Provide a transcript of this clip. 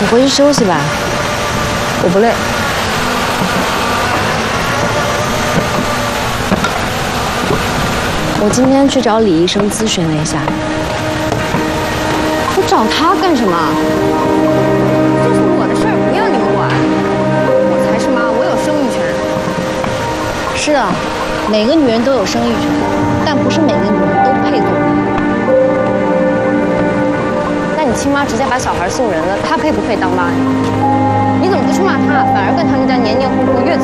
你回去休息吧，我不累。我今天去找李医生咨询了一下。 你找他干什么？这是我的事儿，不要你们管。我才是妈，我有生育权。 是啊，每个女人都有生育权，但不是每个女人都配做妈。 那你亲妈直接把小孩送人了，她配不配当妈呀？你怎么不去骂她，反而跟他们家黏黏糊糊，越